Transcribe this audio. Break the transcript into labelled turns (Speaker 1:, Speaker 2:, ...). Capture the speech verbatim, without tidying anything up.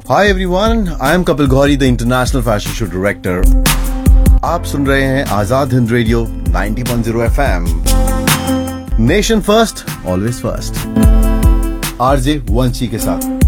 Speaker 1: Hi everyone, I am Kapil Ghori, the International Fashion Show Director. आप सुन रहे हैं Azad Hind radio ninety point zero F M. Nation first, always first. RJ वंशी के साथ.